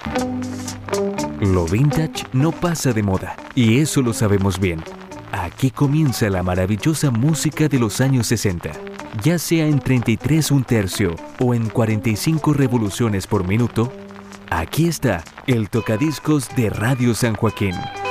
Lo vintage no pasa de moda, y eso lo sabemos bien. Aquí comienza la maravillosa música de los años 60. Ya sea en 33 un tercio o en 45 revoluciones por minuto, aquí está el tocadiscos de Radio San Joaquín.